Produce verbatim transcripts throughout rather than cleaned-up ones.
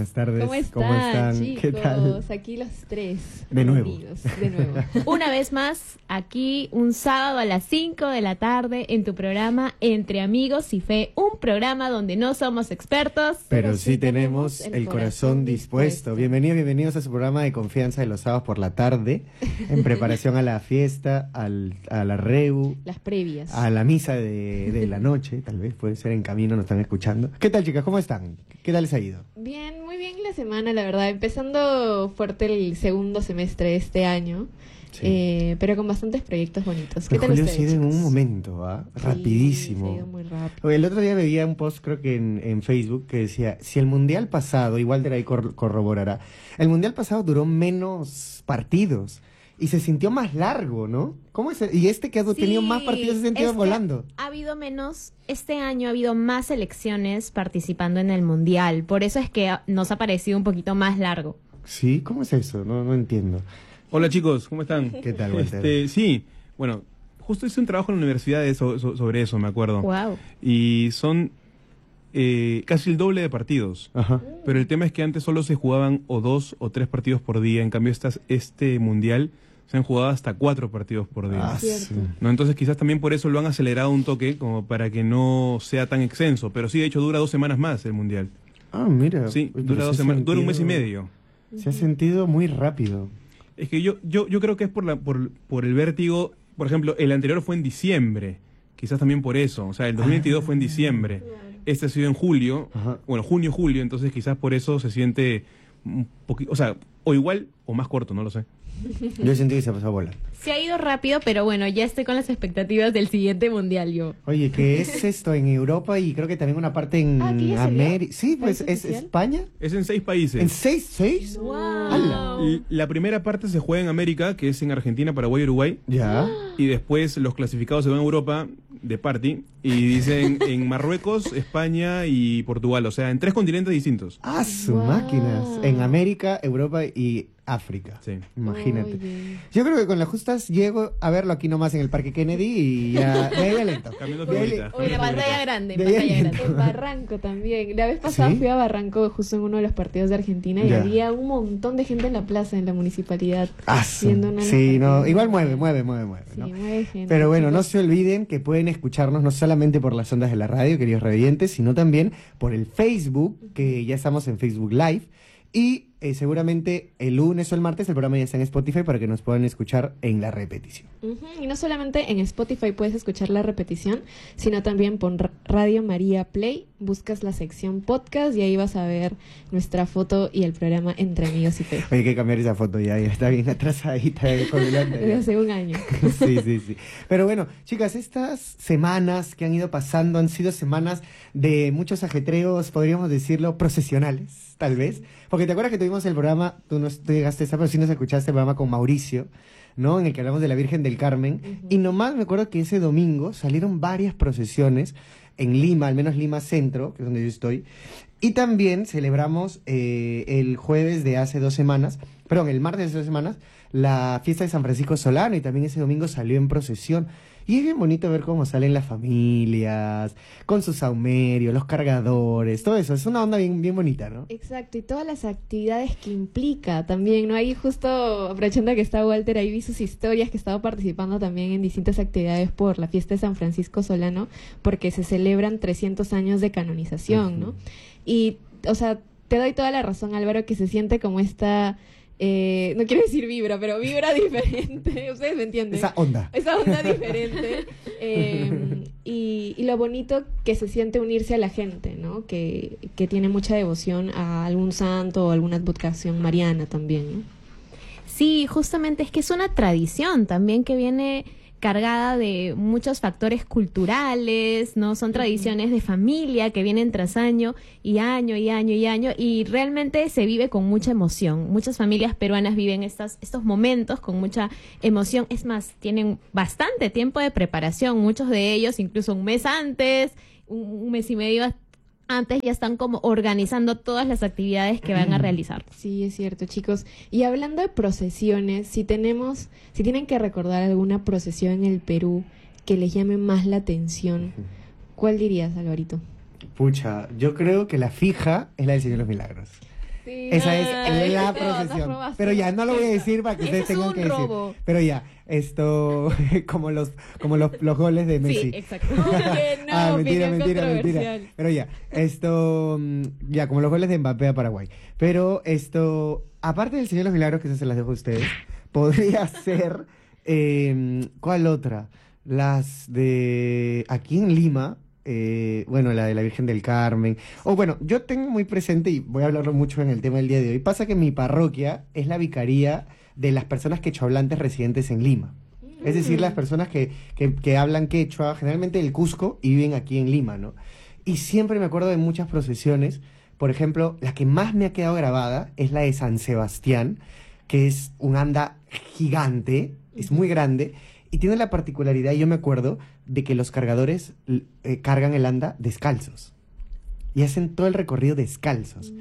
buenas tardes. ¿Cómo están, ¿Cómo están? chicos? ¿Qué tal? Aquí los tres. De nuevo. Amigos, de nuevo. Una vez más, aquí un sábado a las cinco de la tarde en tu programa Entre Amigos y Fe, un programa donde no somos expertos, Pero, Pero sí sí tenemos tenemos el el corazón corazón dispuesto. dispuesto. Bienvenidos, bienvenidos a su programa de confianza de los sábados por la tarde, en preparación a la fiesta, al, a la reu, Las previas. a la misa de, de la noche, tal vez puede ser en camino, nos están escuchando. ¿Qué tal, chicas? ¿Cómo están? ¿Qué tal les ha ido? Bien, muy bien la semana, la verdad. Empezando fuerte el segundo semestre de este año, Sí. eh, pero con bastantes proyectos bonitos. ¿Qué Pero tal Julio ustedes, se ha ido en chicos? un momento, ¿ah? Sí, Rapidísimo. se ha ido muy rápido. Oye, el otro día veía un post, creo que en, en Facebook, que decía, si el Mundial pasado, igual de ahí cor- corroborará, el Mundial pasado duró menos partidos y se sintió más largo, ¿no? ¿Cómo es? Y este que ha Sí, tenido más partidos se ha sentido es que volando. ha habido menos, este año ha habido más selecciones participando en el Mundial, por eso es que nos ha parecido un poquito más largo. ¿Sí? ¿Cómo es eso? No, no entiendo. Hola chicos, ¿cómo están? ¿Qué tal, Walter? Este, sí, bueno, justo hice un trabajo en la universidad de eso- so- sobre eso, me acuerdo. Wow. Y son eh, casi el doble de partidos. Ajá. Pero el tema es que antes solo se jugaban o dos o tres partidos por día. En cambio, estas, este mundial se han jugado hasta cuatro partidos por día. Ah, Cierto. sí. ¿No? Entonces quizás también por eso lo han acelerado un toque, como para que no sea tan extenso. Pero sí, de hecho, dura dos semanas más el mundial. Ah, mira. Sí, Pero dura, se dos ha semanas, dura un mes y sentido- medio. Se ha sentido muy rápido. Es que yo, yo, yo creo que es por, la, por, por el vértigo. Por ejemplo, el anterior fue en diciembre. Quizás también por eso. O sea, el dos mil veintidós fue en diciembre. Este ha sido en julio. Ajá. Bueno, junio, julio. Entonces quizás por eso se siente un poquito. O sea, o igual o más corto, no lo sé. Yo sentí que se pasó volando. Se ha ido rápido, pero bueno, ya estoy con las expectativas del siguiente Mundial yo. Oye, ¿qué es esto en Europa y creo que también una parte en Ah, ¿que ya se dio? América? Sí, pues ¿País es oficial? España. Es en seis países. ¿En seis? ¿Seis? Wow. ¡Hala! Y la primera parte se juega en América, que es en Argentina, Paraguay y Uruguay. Ya. Y después los clasificados se van a Europa de party. Y dicen en Marruecos, España y Portugal. O sea, en tres continentes distintos. Ah, sus Wow. máquinas. En América, Europa y África. Sí. Imagínate. Oye. Yo creo que con las justas llego a verlo aquí nomás en el Parque Kennedy y ya de ahí lento. Cambiando De ahí- figuritas. Oye, la pantalla grande, De ahí pantalla al- grande. En Barranco también. La vez pasada ¿Sí? fui a Barranco justo en uno de los partidos de Argentina y Ya. había un montón de gente en la plaza, en la municipalidad. Ah, su- viendo uno de los sí, no, partidos. igual mueve, mueve, mueve, mueve, Sí, ¿no? mueve gente, Pero bueno, no chicos. se olviden que pueden escucharnos no solamente por las ondas de la radio, queridos radiantes, sino también por el Facebook, que ya estamos en Facebook Live. Y eh, seguramente el lunes o el martes el programa ya está en Spotify para que nos puedan escuchar en la repetición. Ujú, y no solamente en Spotify puedes escuchar la repetición, sino también por Ra- Radio María Play, buscas la sección podcast y ahí vas a ver nuestra foto y el programa Entre Amigos y Fe. Oye, hay que cambiar esa foto ya, ya está bien atrasadita eh, con el Desde anterior. hace un año. Sí, sí, sí. Pero bueno, chicas, estas semanas que han ido pasando han sido semanas de muchos ajetreos, podríamos decirlo, procesionales, tal vez. Porque te acuerdas que tuvimos el programa, tú no tú llegaste a esa, pero sí nos escuchaste el programa con Mauricio, ¿no? En el que hablamos de la Virgen del Carmen. Ujú. Y nomás me acuerdo que ese domingo salieron varias procesiones en Lima, al menos Lima Centro, que es donde yo estoy. Y también celebramos eh, el jueves de hace dos semanas, perdón, el martes de hace dos semanas, la fiesta de San Francisco Solano, y también ese domingo salió en procesión. Y es bien bonito ver cómo salen las familias, con sus saumerios, los cargadores, todo eso. Es una onda bien, bien bonita, ¿no? Exacto, y todas las actividades que implica también, ¿no? Ahí justo, aprovechando que está Walter, ahí vi sus historias que estaba participando también en distintas actividades por la fiesta de San Francisco Solano, porque se celebran trescientos años de canonización, ¿no? Ujú. Y, o sea, te doy toda la razón, Álvaro, que se siente como esta... eh, no quiero decir vibra, pero vibra diferente, ustedes me entienden. Esa onda. Esa onda diferente. eh, y, y lo bonito que se siente unirse a la gente, ¿no? Que, que tiene mucha devoción a algún santo o alguna advocación mariana también, ¿no? Sí, justamente es que es una tradición también que viene cargada de muchos factores culturales, ¿no? Son tradiciones de familia que vienen tras año y año y año y año y realmente se vive con mucha emoción. Muchas familias peruanas viven estas, estos momentos con mucha emoción. Es más, tienen bastante tiempo de preparación, muchos de ellos incluso un mes antes, un, un mes y medio antes ya están como organizando todas las actividades que van a realizar. Sí, es cierto, chicos. Y hablando de procesiones, si tenemos, si tienen que recordar alguna procesión en el Perú que les llame más la atención, ¿cuál dirías, Alvarito? Pucha, yo creo que la fija es la del Señor de los Milagros. Sí, Esa ay, es la no, nos procesión. robaste. Pero ya, no lo voy a decir para que Ese ustedes es tengan un que decir. robo. Pero ya, esto, como los como los, los goles de Messi. Sí, exacto. Que no, ah, mentira, opinión mentira, mentira. controversial. Pero ya, esto, mm, ya, como los goles de Mbappé a Paraguay. Pero esto, aparte del Señor de los Milagros, que eso se las dejo a ustedes, podría ser, eh, ¿cuál otra? Las de aquí en Lima, eh, bueno, la de la Virgen del Carmen. O bueno, yo tengo muy presente, y voy a hablarlo mucho en el tema del día de hoy, pasa que mi parroquia es la vicaría de las personas quechohablantes residentes en Lima. Es decir, las personas que, que, que hablan quechua, generalmente del Cusco, y viven aquí en Lima, ¿no? Y siempre me acuerdo de muchas procesiones. Por ejemplo, la que más me ha quedado grabada es la de San Sebastián, que es un anda gigante, es muy grande, y tiene la particularidad, yo me acuerdo, de que los cargadores eh, cargan el anda descalzos. Y hacen todo el recorrido descalzos.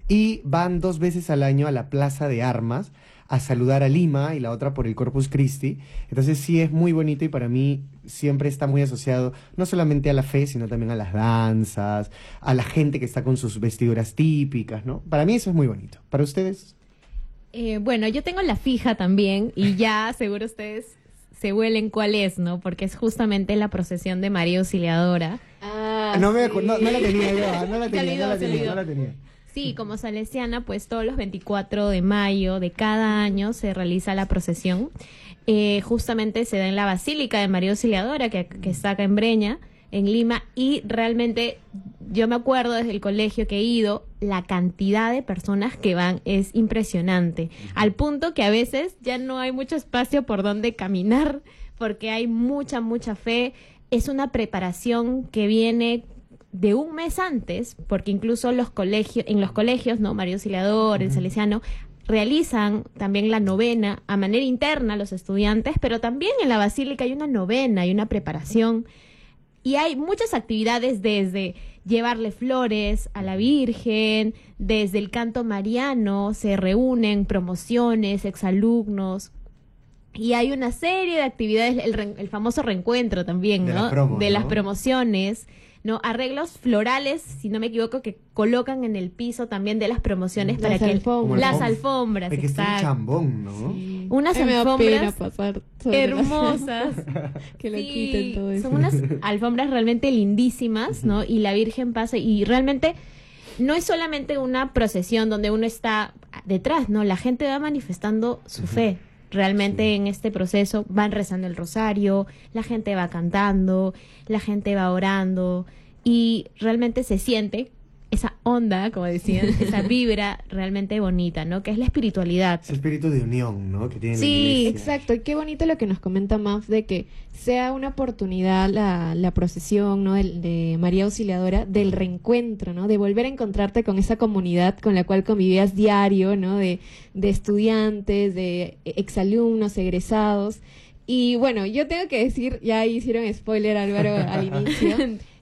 Y van dos veces al año a la Plaza de Armas a saludar a Lima y la otra por el Corpus Christi. Entonces sí es muy bonito y para mí siempre está muy asociado no solamente a la fe, sino también a las danzas, a la gente que está con sus vestiduras típicas, ¿no? Para mí eso es muy bonito. ¿Para ustedes? Eh, bueno, yo tengo la fija también y ya seguro ustedes se huelen cuál es, ¿no? Porque es justamente la procesión de María Auxiliadora. Ah, no, me, sí. no, no la tenía yo, ah, no la Se tenía, olvidó, no la se tenía, olvidó. no la tenía. Sí, como salesiana, pues todos los veinticuatro de mayo de cada año se realiza la procesión. Eh, justamente se da en la Basílica de María Auxiliadora, que, que está acá en Breña, en Lima, y realmente yo me acuerdo desde el colegio que he ido, la cantidad de personas que van es impresionante, al punto que a veces ya no hay mucho espacio por donde caminar, porque hay mucha, mucha fe. Es una preparación que viene de un mes antes, porque incluso los colegios, en los colegios, ¿no? María Auxiliadora, el Salesiano, realizan también la novena a manera interna los estudiantes, pero también en la Basílica hay una novena, hay una preparación, y hay muchas actividades desde llevarle flores a la Virgen, desde el canto mariano, se reúnen promociones, exalumnos, y hay una serie de actividades, el, re- el famoso reencuentro también, De ¿no? las promos, de ¿no? las promociones, ¿no? Arreglos florales, si no me equivoco, que colocan en el piso también de las promociones Las para que alfombras. las Como el- alfombras, Hay que estar exacto. chambón, ¿no? Sí. Unas Ay, me da alfombras pena pasar sobre las- hermosas. que lo Sí, quiten todo eso. son unas alfombras realmente lindísimas, ¿no? Y la Virgen pasa y realmente no es solamente una procesión donde uno está detrás, ¿no? La gente va manifestando su fe. Realmente Sí. en este proceso van rezando el rosario, la gente va cantando, la gente va orando y realmente se siente esa onda, como decían, esa vibra realmente bonita, ¿no? Que es la espiritualidad. Ese espíritu de unión, ¿no? Que tiene la Sí, iglesia. Exacto, y qué bonito lo que nos comenta Maf de que sea una oportunidad la, la procesión, ¿no? de, de María Auxiliadora, del reencuentro, ¿no? De volver a encontrarte con esa comunidad con la cual convivías diario, ¿no? De, de estudiantes, de exalumnos, egresados. Y bueno, yo tengo que decir, ya hicieron spoiler Álvaro al inicio,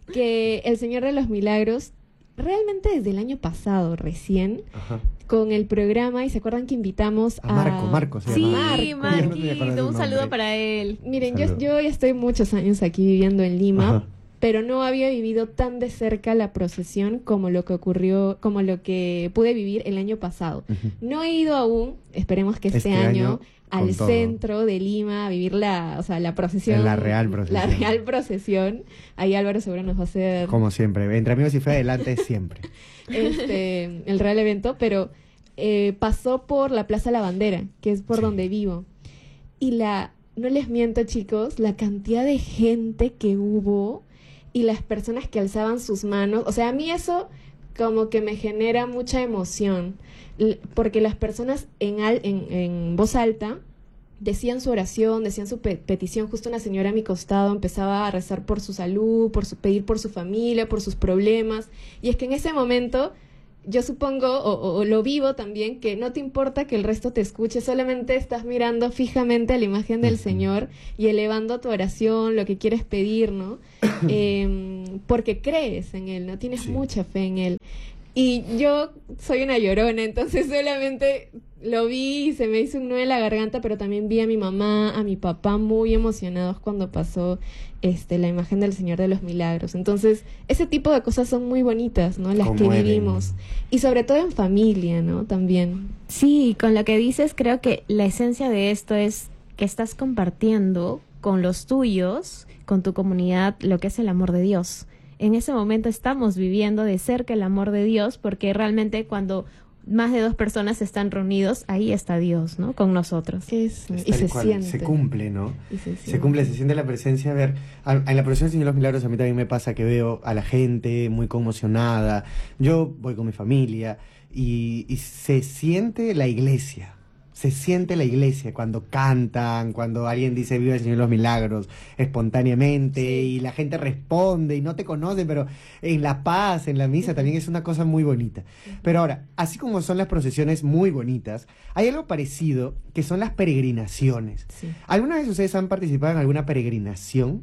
que El Señor de los Milagros, realmente desde el año pasado recién, Ajá. con el programa, y se acuerdan que invitamos a... A Marco, Marco se Sí, llama. Marco. Yo no me acordaba Marquito, su un saludo nombre. para él. Miren, yo, Salud. yo ya estoy muchos años aquí viviendo en Lima, Ajá. pero no había vivido tan de cerca la procesión como lo que ocurrió, como lo que pude vivir el año pasado. Ujú. No he ido aún, esperemos que este, Este año, año, al con todo. centro de Lima a vivir la, o sea, la procesión. En la real procesión. La real procesión. Ahí Álvaro seguro nos va a hacer Como siempre, entre amigos y fe adelante siempre. este, el real evento, pero eh, pasó por la Plaza La Bandera, que es por Sí. donde vivo. Y la, no les miento chicos, la cantidad de gente que hubo y las personas que alzaban sus manos, o sea, a mí eso como que me genera mucha emoción, l- porque las personas en, al, en, en voz alta decían su oración, decían su pe- petición. Justo una señora a mi costado empezaba a rezar por su salud, por su, pedir por su familia, por sus problemas. Y es que en ese momento yo supongo, o, o- o lo vivo también, que no te importa que el resto te escuche, solamente estás mirando fijamente a la imagen del Ujú. Señor y elevando tu oración, lo que quieres pedir, ¿no? Em, porque crees en Él, ¿no? Tienes Sí. mucha fe en Él. Y yo soy una llorona, entonces solamente lo vi y se me hizo un nudo en la garganta, pero también vi a mi mamá, a mi papá muy emocionados cuando pasó este la imagen del Señor de los Milagros. Entonces, ese tipo de cosas son muy bonitas, ¿no? Las Conmueven. que vivimos. Y sobre todo en familia, ¿no? También. Sí, con lo que dices, creo que la esencia de esto es que estás compartiendo con los tuyos, con tu comunidad, lo que es el amor de Dios. En ese momento estamos viviendo de cerca el amor de Dios, porque realmente cuando más de dos personas están reunidos, ahí está Dios, ¿no? Con nosotros. Es, Es y tal se cual, siente. se cumple, ¿no? Y se Se siente. cumple, se siente la presencia. A ver, a- en la procesión del Señor de los Milagros a mí también me pasa que veo a la gente muy conmocionada. Yo voy con mi familia y, y se siente la iglesia. Se siente la iglesia cuando cantan, cuando alguien dice viva el Señor de los Milagros espontáneamente, Sí. y la gente responde y no te conoce, pero en la paz, en la misa también es una cosa muy bonita. Pero ahora, así como son las procesiones muy bonitas, hay algo parecido que son las peregrinaciones. Sí. ¿Alguna vez ustedes han participado en alguna peregrinación?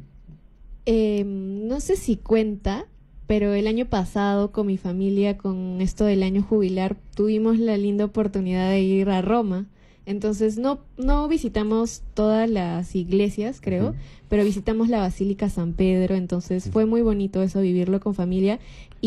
Eh, no sé si cuenta, pero el año pasado con mi familia, con esto del año jubilar, tuvimos la linda oportunidad de ir a Roma. Entonces no, no visitamos todas las iglesias, creo, Ujú. pero visitamos la Basílica San Pedro, entonces fue muy bonito eso, vivirlo con familia,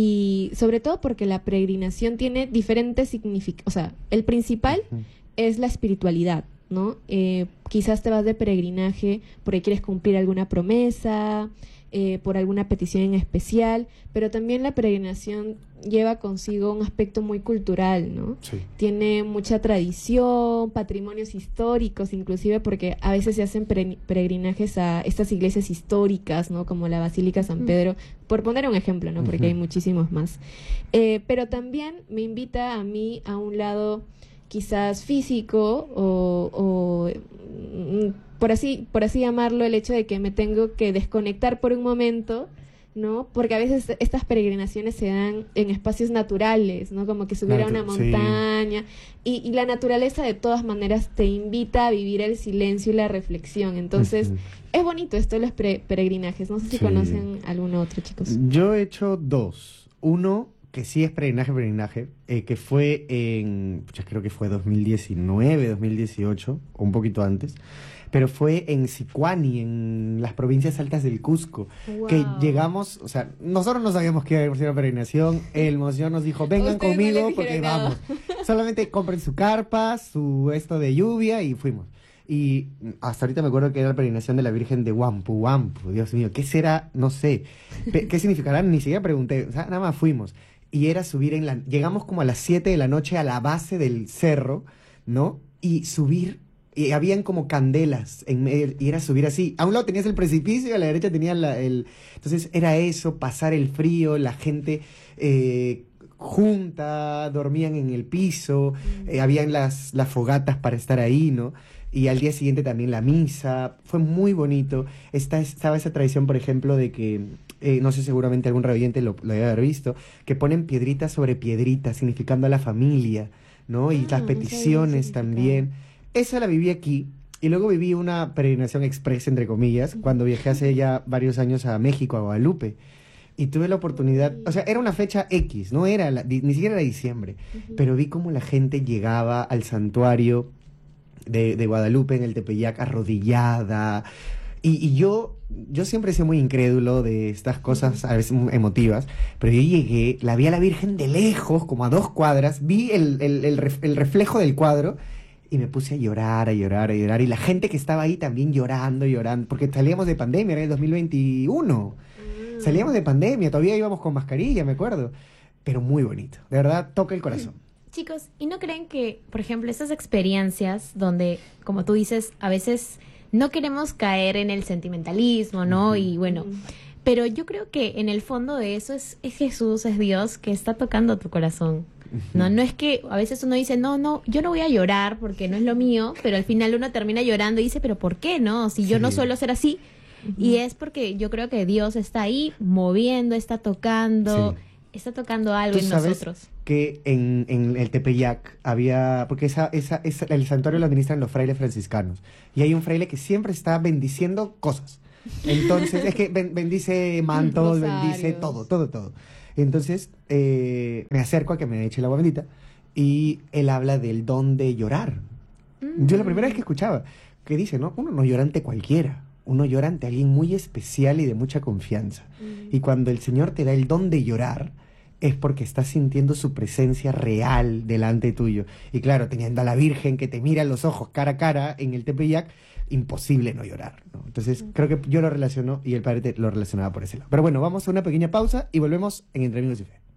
y sobre todo porque la peregrinación tiene diferentes significados, o sea, el principal Ujú. es la espiritualidad, ¿no? Eh, quizás te vas de peregrinaje porque quieres cumplir alguna promesa, eh, por alguna petición en especial, pero también la peregrinación lleva consigo un aspecto muy cultural, ¿no? Sí. Tiene mucha tradición, patrimonios históricos, inclusive porque a veces se hacen pere- peregrinajes a estas iglesias históricas, ¿no? Como la Basílica San Ujú. Pedro, por poner un ejemplo, ¿no? Porque Ujú. hay muchísimos más. Eh, pero también me invita a mí a un lado quizás físico o, o, mm, por así por así llamarlo, el hecho de que me tengo que desconectar por un momento, ¿no? Porque a veces estas peregrinaciones se dan en espacios naturales, ¿no? Como que subir a una Natu- sí. montaña, y, y la naturaleza de todas maneras te invita a vivir el silencio y la reflexión. Entonces, Ujú. es bonito esto de los pre- peregrinajes. No sé si Sí. conocen alguno otro, chicos. Yo he hecho dos. Uno, que sí es peregrinaje, peregrinaje, eh, que fue en, pucha, creo que fue dos mil diecinueve, dos mil dieciocho, o un poquito antes, pero fue en Sicuani, en las provincias altas del Cusco, que Wow. llegamos, o sea, nosotros no sabíamos que iba a ser una peregrinación, el monseñor nos dijo, vengan Ustedes no conmigo les porque dijeron nada. vamos, solamente compren su carpa, su esto de lluvia, y fuimos. Y hasta ahorita me acuerdo que era la peregrinación de la Virgen de Huampu, Huampu, Dios mío, ¿qué será? No sé. Pe- ¿Qué significará? Ni siquiera pregunté, o sea, nada más fuimos. Y era subir en la... Llegamos como a las siete de la noche a la base del cerro, ¿no? Y subir, y habían como candelas en medio, y era subir así. A un lado tenías el precipicio y a la derecha tenías la, el... Entonces era eso, pasar el frío, la gente... Eh, junta, dormían en el piso, eh, habían las, las fogatas para estar ahí, ¿no? Y al día siguiente también la misa, fue muy bonito. Está, estaba esa tradición, por ejemplo, de que, eh, no sé, seguramente algún radioyente lo, lo debe haber visto, que ponen piedrita sobre piedrita, significando a la familia, ¿no? Y Ah, las no sabía el peticiones significado. también. Esa la viví aquí. Y luego viví una peregrinación express, entre comillas, cuando viajé hace ya varios años a México, a Guadalupe. Y tuve la oportunidad, o sea, era una fecha X, no era, la- di- ni siquiera era diciembre, pero vi cómo la gente llegaba al santuario de, de Guadalupe en el Tepeyac arrodillada. Y, y yo, yo siempre he sido muy incrédulo de estas cosas a veces muy emotivas, pero yo llegué, la vi a la Virgen de lejos, como a dos cuadras, vi el, el, el ref- el reflejo del cuadro y me puse a llorar, a llorar, a llorar. Y la gente que estaba ahí también llorando, llorando, porque salíamos de pandemia, era el dos mil veintiuno. Salíamos de pandemia, todavía íbamos con mascarilla, me acuerdo. Pero muy bonito, de verdad, toca el corazón. Chicos, ¿y no creen que, por ejemplo, estas experiencias donde, como tú dices, a veces no queremos caer en el sentimentalismo, ¿no? Ujú. Y bueno, pero yo creo que en el fondo de eso es, es Jesús, es Dios que está tocando tu corazón. No, no es que a veces uno dice, no, no, yo no voy a llorar porque no es lo mío, pero al final uno termina llorando y dice, pero ¿por qué no? Si yo no Sí. suelo ser así. Y es porque yo creo que Dios está ahí moviendo, está tocando, Sí. está tocando algo ¿Tú en sabes nosotros. que en, en el Tepeyac había, porque esa, esa, esa- el santuario lo administran los frailes franciscanos, y hay un fraile que siempre está bendiciendo cosas. Entonces, es que ben- bendice mantos, Rosarios. bendice todo, todo, todo. Entonces eh, me acerco a que me eche el agua bendita y él habla del don de llorar. Mm. Yo la primera vez que escuchaba, que dice, ¿no? Uno no llora ante cualquiera, uno llora ante alguien muy especial y de mucha confianza. Mm. Y cuando el Señor te da el don de llorar, es porque estás sintiendo su presencia real delante tuyo. Y claro, teniendo a la Virgen que te mira a los ojos cara a cara en el Tepeyac, imposible no llorar, ¿no? Entonces, creo que yo lo relaciono y el padre te lo relacionaba por ese lado. Pero bueno, vamos a una pequeña pausa y volvemos en Entre Amigos y Fe.